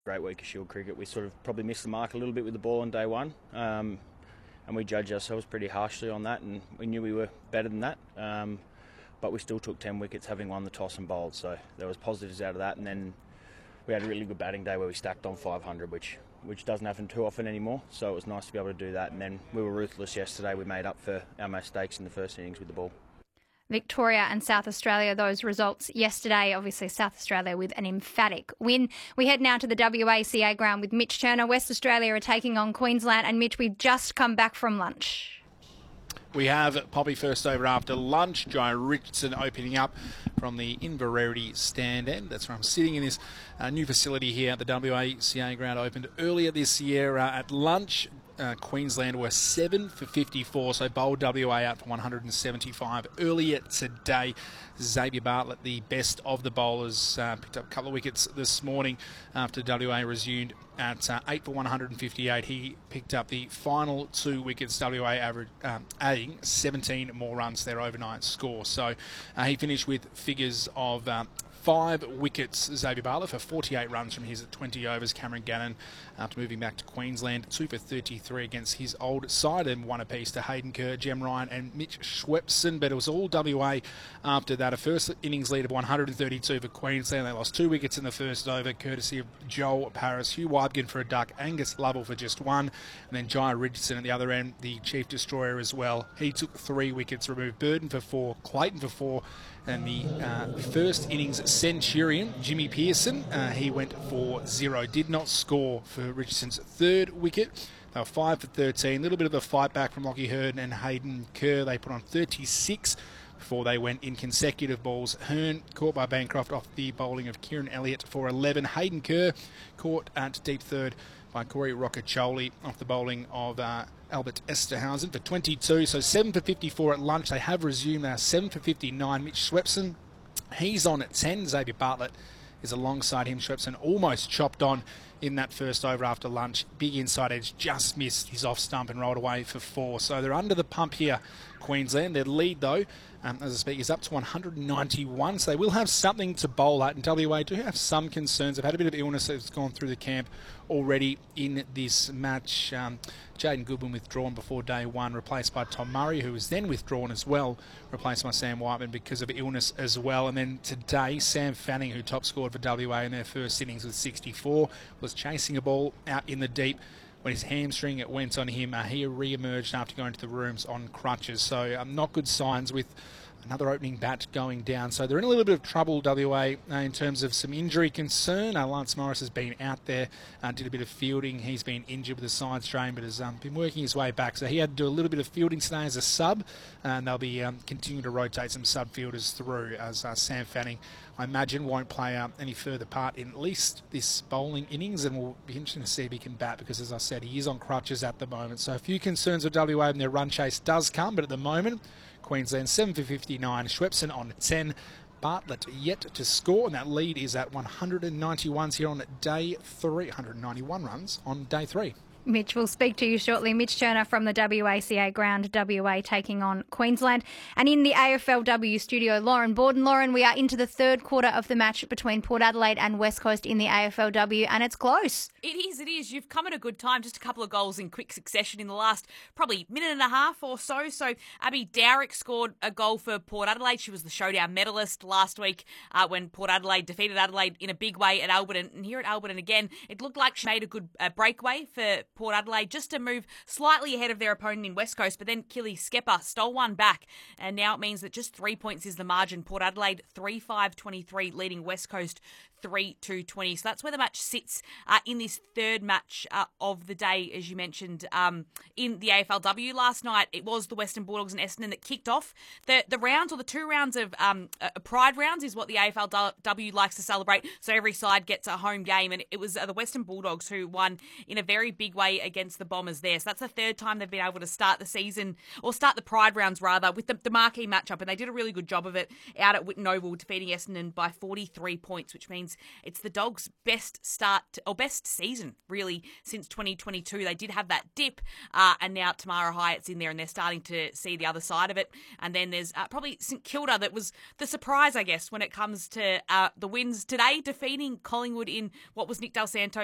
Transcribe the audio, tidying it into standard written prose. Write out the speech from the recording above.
Great week of Shield cricket. We sort of probably missed the mark a little bit with the ball on day one, and we judged ourselves pretty harshly on that, and we knew we were better than that, but we still took 10 wickets having won the toss and bowled, so there was positives out of that. And then we had a really good batting day where we stacked on 500, which doesn't happen too often anymore, so it was nice to be able to do that. And then we were ruthless yesterday. We made up for our mistakes in the first innings with the ball. Victoria and South Australia, those results yesterday. Obviously, South Australia with an emphatic win. We head now to the WACA ground with Mitch Turner. West Australia are taking on Queensland. And Mitch, we've just come back from lunch. We have Poppy first over after lunch. Jai Richardson opening up from the Inverarity stand end. That's where I'm sitting in this new facility here at the WACA ground. Opened earlier this year at lunch. Queensland were 7 for 54, so bowled WA out for 175 earlier today. Xavier Bartlett, the best of the bowlers, picked up a couple of wickets this morning after WA resumed at 8 for 158. He picked up the final 2 wickets, WA adding 17 more runs to their overnight score. So he finished with figures of 5 wickets, Xavier Bartlett, for 48 runs from his 20 overs. Cameron Gannon, after moving back to Queensland, 2 for 33 against his old side, and 1 apiece to Hayden Kerr, Jem Ryan and Mitch Schwepson. But it was all WA after that. A first innings lead of 132 for Queensland. They lost 2 wickets in the first over, courtesy of Joel Paris, Hugh Wybgen for a duck, Angus Lovell for just 1, and then Jai Richardson at the other end, the chief destroyer as well. He took 3 wickets, removed Burden for 4, Clayton for 4, and the first innings centurion, Jimmy Pearson, he went for 0. Did not score for Richardson's 3rd wicket. They were 5 for 13. A little bit of a fight back from Lockie Hearn and Hayden Kerr. They put on 36 before they went in consecutive balls. Hearn caught by Bancroft off the bowling of Kieran Elliott for 11. Hayden Kerr caught at deep third by Corey Roccaccioli off the bowling of Albert Esterhausen for 22. So 7 for 54 at lunch. They have resumed. They are 7 for 59. Mitch Schwepson, he's on at 10. Xavier Bartlett is alongside him. Schwepson almost chopped on in that first over after lunch. Big inside edge, just missed his off stump and rolled away for 4. So they're under the pump here, Queensland. Their lead, though, as I speak, is up to 191. So they will have something to bowl at. And WA do have some concerns. They've had a bit of illness that's gone through the camp already in this match. Jaden Goodwin withdrawn before day 1, replaced by Tom Murray, who was then withdrawn as well, replaced by Sam Whiteman because of illness as well. And then today, Sam Fanning, who top scored for WA in their first innings with 64, was chasing a ball out in the deep when his hamstring went on him. He re-emerged after going to the rooms on crutches. So not good signs with another opening bat going down. So they're in a little bit of trouble, WA, in terms of some injury concern. Lance Morris has been out there, did a bit of fielding. He's been injured with a side strain, but has been working his way back. So he had to do a little bit of fielding today as a sub, and they'll be continuing to rotate some sub fielders through, as Sam Fanning, I imagine, won't play any further part in at least this bowling innings, and we'll be interested to see if he can bat, because, as I said, he is on crutches at the moment. So a few concerns with WA, and their run chase does come, but at the moment, Queensland 7 for 59, Schwepson on 10, Bartlett yet to score, and that lead is at 191 here on day 3, 191 runs on day 3. Mitch, we'll speak to you shortly. Mitch Turner from the WACA ground, WA taking on Queensland. And in the AFLW studio, Lauren Borden. Lauren, we are into the 3rd quarter of the match between Port Adelaide and West Coast in the AFLW, and it's close. It is. You've come at a good time. Just a couple of goals in quick succession in the last probably minute and a half or so. So Abby Dowrick scored a goal for Port Adelaide. She was the showdown medalist last week when Port Adelaide defeated Adelaide in a big way at Alberton. And here at Alberton again, it looked like she made a good breakaway for Port Adelaide just to move slightly ahead of their opponent in West Coast, but then Killy Skepper stole one back, and now it means that just 3 points is the margin. Port Adelaide 3-5-23 leading West Coast 3-2-20. So that's where the match sits in this 3rd match of the day, as you mentioned. In the AFLW last night, it was the Western Bulldogs and Essendon that kicked off the rounds, or the 2 rounds of Pride rounds is what the AFLW likes to celebrate. So every side gets a home game, and it was the Western Bulldogs who won in a very big way against the Bombers there. So that's the 3rd time they've been able to start the season, or start the Pride rounds rather, with the marquee matchup, and they did a really good job of it out at Whitten Oval, defeating Essendon by 43 points, which means it's the Dogs' best start, or best season, really, since 2022. They did have that dip, and now Tamara Hyatt's in there, and they're starting to see the other side of it. And then there's probably St Kilda that was the surprise, I guess, when it comes to the wins today, defeating Collingwood in what was Nick Dal Santos